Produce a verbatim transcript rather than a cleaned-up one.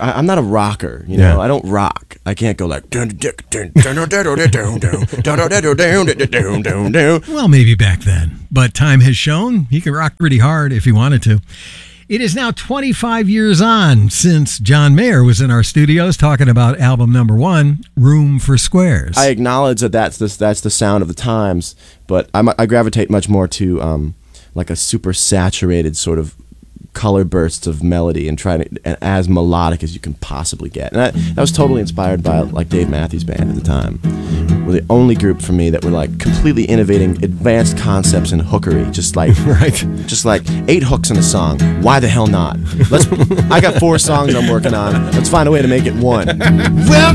I, I'm not a rocker, you know. Yeah. I don't rock. I can't go like. Well, maybe back then, but time has shown he can rock pretty hard if he wanted to. It is now twenty-five years on since John Mayer was in our studios talking about album number one, Room for Squares. I acknowledge that that's the, that's the sound of the times, but I'm, I gravitate much more to um, like a super saturated sort of color bursts of melody and trying to and as melodic as you can possibly get. And I, that was totally inspired by like Dave Matthews Band at the time. Were the only group for me that were like completely innovating advanced concepts in hookery, just like right, just like eight hooks in a song. Why the hell not? Let's. I got four songs I'm working on. Let's find a way to make it one. Well.